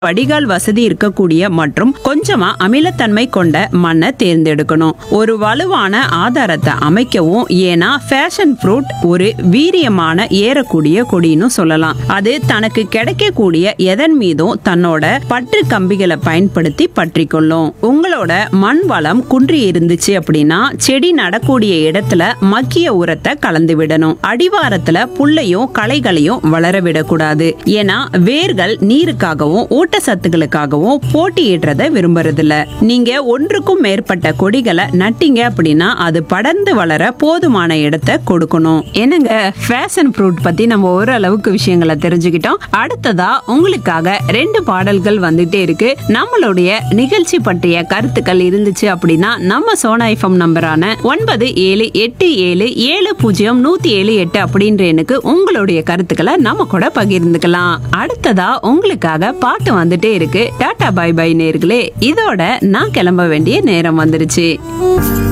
வடிகால் வசதி இருக்கக்கூடிய மற்றும் கொஞ்சமா அமிலத்தன்மை கொண்ட மண்ணை தேர்ந்தெடுக்கணும். ஒரு வலுவான ஆதாரத்தை அமைக்கவும், ஏன்னா ஃபேஷன் ஃப்ரூட் ஒரு வீரியமான ஏறக்கூடிய கொடின்னு சொல்லலாம். அது தனக்கு கிடைக்கக்கூடிய எதன் மீதும் தன்னோட பற்று கம்பிகளை பயன்படுத்தி பற்றி கொள்ளும். உங்களோட மண் வளம் குன்றி இருந்துச்சு அப்படின்னா செடி நடக்கூடிய இடத்துல மக்கிய உரத்தை கலந்து விடணும். அடிவாரத்துல புல்லையும் களைகளையும் வளர விடக்கூடாது. ஏன்னா வேர்கள் நீருக்காகவும் ஊட்டச்சத்துக்களுக்காகவும் போட்டியிடுறத விரும்புறதில்ல. நீங்க ஒன்றுக்கும் மேற்பட்ட கொடிகளை நட்டீங்க அப்படின்னா அது படர்ந்து வளர போதுமான இடத்தை கொடுக்கணும். என்னங்க, ஃபேஷன் ஃப்ரூட் பத்தி நம்ம ஓரளவுக்கு விஷயங்களை தெரிஞ்சுக்கிட்டோம். அடுத்ததா உங்களுக்காக 2 பாடல்கள் வந்துட்டே இருக்கு. நம்மளுடைய நிகழ்ச்சி பற்றிய கருத்துக்கள் இருந்துச்சு அப்படின்னா நம்ம சோனா எஃப்எம் நம்பரான 9787700178 அப்படின்ற எனக்கு உங்களுடைய கருத்துக்களை நம்ம கூட பகிர்ந்துக்கலாம். அடுத்ததா உங்களுக்காக பாட்டு வந்துட்டே இருக்கு. டாடா பை பை நேர்களே. இதோட நான் கிளம்ப வேண்டிய நேரம் வந்துருச்சு.